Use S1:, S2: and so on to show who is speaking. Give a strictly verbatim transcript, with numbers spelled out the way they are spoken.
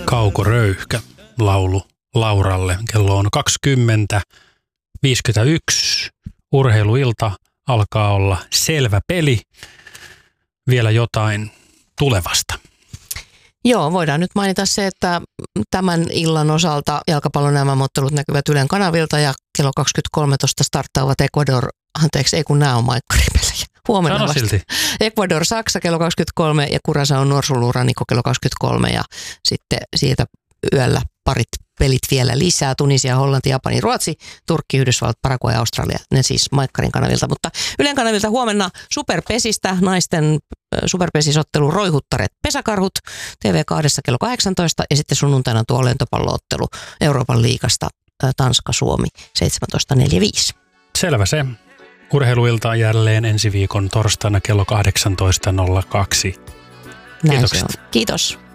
S1: Kaukoröyhkä laulu Lauralle. Kello on kaksikymmentä viisikymmentäyksi. Urheiluilta alkaa olla selvä peli. Vielä jotain tulevasta.
S2: Joo, voidaan nyt mainita se, että tämän illan osalta jalkapallon nämä ottelut näkyvät Ylen kanavilta ja kello kaksikymmentä kolmetoista starttaavat Ecuador, anteeksi, ei kun nämä on maikkaripelejä. Huomenna
S1: Sano
S2: vasta.
S1: silti.
S2: Ecuador, Saksa kello kaksikymmentäkolme ja Curaçao Norsulurannikko kello kaksikymmentäkolme ja sitten siitä yöllä parit pelit vielä lisää. Tunisia, Hollanti, Japani, Ruotsi, Turkki, Yhdysvallat, Paraguay ja Australia. Ne siis maikkarin kanavilta, mutta Ylen kanavilta huomenna Superpesistä, naisten superpesisottelu Roihuttaret Pesäkarhut, T V kaksi kello kahdeksantoista ja sitten sunnuntaina tuo lentopalloottelu Euroopan liigasta Tanska-Suomi seitsemäntoista neljäkymmentäviisi.
S1: Selvä se. Urheiluilta jälleen ensi viikon torstaina kello kahdeksantoista nolla kaksi.
S2: Näin
S1: Kiitokset.
S2: se on. Kiitos.